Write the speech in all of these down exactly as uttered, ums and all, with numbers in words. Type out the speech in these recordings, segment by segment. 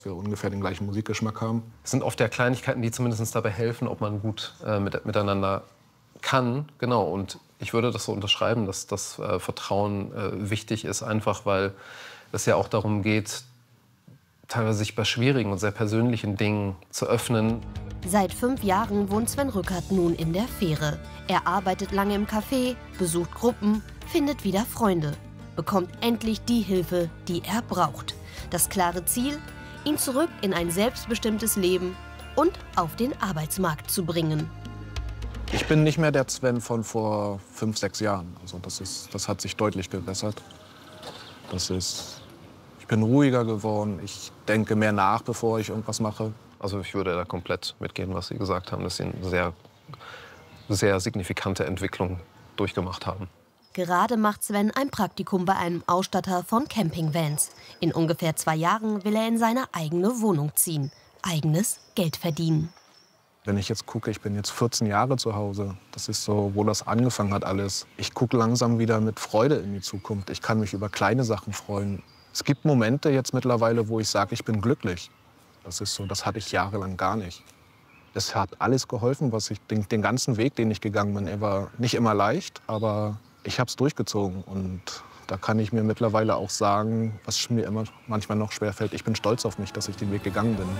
wir ungefähr den gleichen Musikgeschmack haben. Es sind oft ja Kleinigkeiten, die zumindest dabei helfen, ob man gut äh, mit, miteinander kann. Genau, und ich würde das so unterschreiben, dass das äh, Vertrauen äh, wichtig ist, einfach weil es ja auch darum geht, teilweise sich bei schwierigen und sehr persönlichen Dingen zu öffnen. Seit fünf Jahren wohnt Sven Rückert nun in der Fähre. Er arbeitet lange im Café, besucht Gruppen, findet wieder Freunde, bekommt endlich die Hilfe, die er braucht. Das klare Ziel, ihn zurück in ein selbstbestimmtes Leben und auf den Arbeitsmarkt zu bringen. Ich bin nicht mehr der Sven von vor fünf, sechs Jahren. Also das, ist, das hat sich deutlich gebessert. Das ist, ich bin ruhiger geworden. Ich denke mehr nach, bevor ich irgendwas mache. Also ich würde da komplett mitgehen, was Sie gesagt haben, dass Sie eine sehr, sehr signifikante Entwicklung durchgemacht haben. Gerade macht Sven ein Praktikum bei einem Ausstatter von Campingvans. In ungefähr zwei Jahren will er in seine eigene Wohnung ziehen. Eigenes Geld verdienen. Wenn ich jetzt gucke, ich bin jetzt vierzehn Jahre zu Hause. Das ist so, wo das angefangen hat alles. Ich gucke langsam wieder mit Freude in die Zukunft. Ich kann mich über kleine Sachen freuen. Es gibt Momente jetzt mittlerweile, wo ich sage, ich bin glücklich. Das ist so, das hatte ich jahrelang gar nicht. Es hat alles geholfen, was ich, den, den ganzen Weg, den ich gegangen bin. Er war nicht immer leicht, aber ich habe es durchgezogen. Und da kann ich mir mittlerweile auch sagen, was mir immer manchmal noch schwerfällt, ich bin stolz auf mich, dass ich den Weg gegangen bin.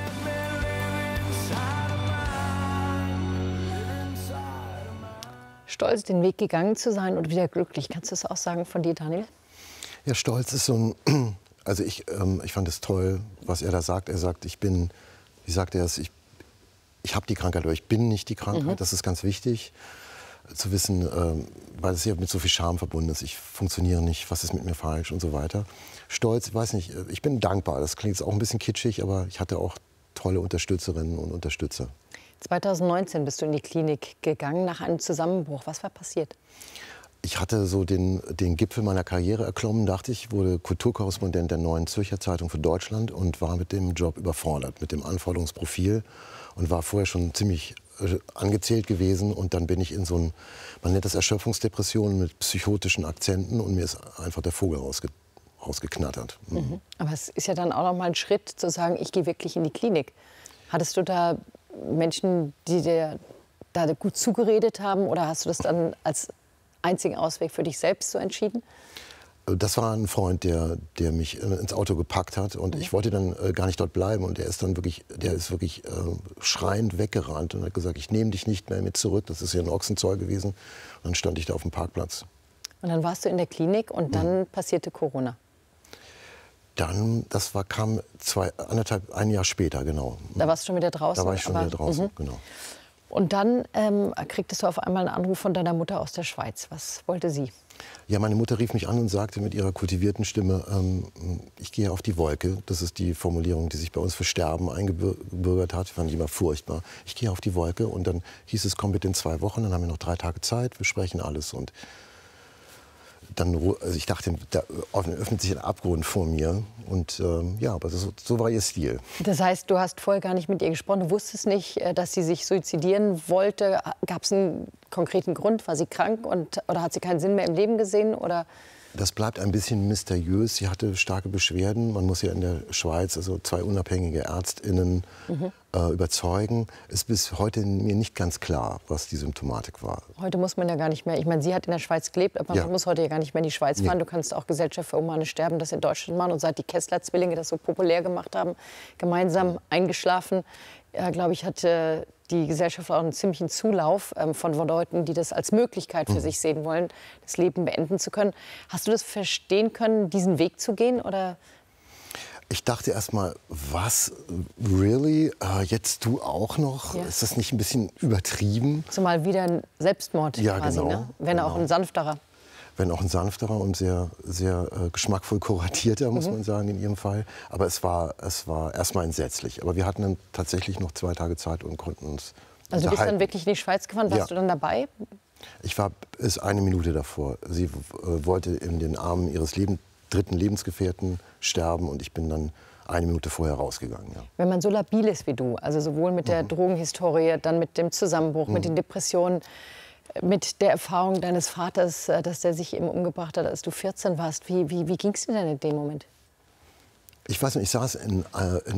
Stolz, den Weg gegangen zu sein und wieder glücklich. Kannst du das auch sagen von dir, Daniel? Ja, Stolz ist so ein... Also ich, ähm, ich fand es toll, was er da sagt. Er sagt, ich bin, wie sagt er es, ich, ich habe die Krankheit, aber ich bin nicht die Krankheit. Mhm. Das ist ganz wichtig zu wissen, ähm, weil es ja mit so viel Scham verbunden ist. Ich funktioniere nicht, was ist mit mir falsch und so weiter. Stolz, ich weiß nicht, ich bin dankbar. Das klingt jetzt auch ein bisschen kitschig, aber ich hatte auch tolle Unterstützerinnen und Unterstützer. zweitausendneunzehn bist du in die Klinik gegangen nach einem Zusammenbruch. Was war passiert? Ich hatte so den, den Gipfel meiner Karriere erklommen, dachte ich, wurde Kulturkorrespondent der Neuen Zürcher Zeitung für Deutschland und war mit dem Job überfordert, mit dem Anforderungsprofil und war vorher schon ziemlich äh, angezählt gewesen. Und dann bin ich in so ein, man nennt das Erschöpfungsdepression mit psychotischen Akzenten und mir ist einfach der Vogel rausge, rausgeknattert. Mhm. Mhm. Aber es ist ja dann auch noch mal ein Schritt zu sagen, ich gehe wirklich in die Klinik. Hattest du da Menschen, die dir da gut zugeredet haben oder hast du das dann als einzigen Ausweg für dich selbst so entschieden? Das war ein Freund, der, der mich ins Auto gepackt hat und mhm. ich wollte dann äh, gar nicht dort bleiben und der ist dann wirklich, der ist wirklich äh, schreiend weggerannt und hat gesagt, ich nehme dich nicht mehr mit zurück. Das ist ja ein Ochsenzoll gewesen. Und dann stand ich da auf dem Parkplatz. Und dann warst du in der Klinik und dann mhm. passierte Corona. Dann, das war, kam zwei, anderthalb, ein Jahr später, genau. Da warst du schon wieder draußen? Da war ich schon aber, wieder draußen, mhm. genau. Und dann ähm, kriegtest du auf einmal einen Anruf von deiner Mutter aus der Schweiz. Was wollte sie? Ja, meine Mutter rief mich an und sagte mit ihrer kultivierten Stimme, ähm, ich gehe auf die Wolke. Das ist die Formulierung, die sich bei uns für Sterben eingebürgert hat. Fand ich immer furchtbar. Ich gehe auf die Wolke und dann hieß es, komm bitte in zwei Wochen, dann haben wir noch drei Tage Zeit, wir sprechen alles. Und dann, also ich dachte, da öffnet sich ein Abgrund vor mir. Und ähm, ja, aber so, so war ihr Stil. Das heißt, du hast vorher gar nicht mit ihr gesprochen, du wusstest nicht, dass sie sich suizidieren wollte. Gab es einen konkreten Grund? War sie krank und, oder hat sie keinen Sinn mehr im Leben gesehen? Oder? Das bleibt ein bisschen mysteriös. Sie hatte starke Beschwerden. Man muss ja in der Schweiz also zwei unabhängige ÄrztInnen mhm. äh, überzeugen. Es ist bis heute mir nicht ganz klar, was die Symptomatik war. Heute muss man ja gar nicht mehr. Ich meine, sie hat in der Schweiz gelebt, aber ja. man muss heute ja gar nicht mehr in die Schweiz fahren. Nee. Du kannst auch Gesellschaft für humane Sterben das in Deutschland machen. Und seit die Kessler-Zwillinge das so populär gemacht haben, gemeinsam eingeschlafen, ja, glaube ich, hatte die Gesellschaft auch einen ziemlichen Zulauf ähm, von Leuten, die das als Möglichkeit für mhm. sich sehen wollen, das Leben beenden zu können. Hast du das verstehen können, diesen Weg zu gehen? Oder? Ich dachte erst mal, was, really? Äh, jetzt du auch noch? Ja. Ist das nicht ein bisschen übertrieben? Zumal wieder ein Selbstmord ja, quasi, genau, ne? Wenn genau. auch ein sanfterer. Wenn auch ein sanfterer und sehr, sehr äh, geschmackvoll kuratierter, muss mhm. man sagen, in ihrem Fall. Aber es war, es war erstmal entsetzlich. Aber wir hatten dann tatsächlich noch zwei Tage Zeit und konnten uns Also du bist dann wirklich in die Schweiz gefahren? Warst ja. du dann dabei? Ich war bis eine Minute davor. Sie äh, wollte in den Armen ihres Leben, dritten Lebensgefährten sterben und ich bin dann eine Minute vorher rausgegangen. Ja. Wenn man so labil ist wie du, also sowohl mit der mhm. Drogenhistorie, dann mit dem Zusammenbruch, mhm. mit den Depressionen, mit der Erfahrung deines Vaters, dass der sich eben umgebracht hat, als du vierzehn warst. Wie, wie, wie ging es dir denn in dem Moment? Ich weiß nicht, ich saß in, äh, in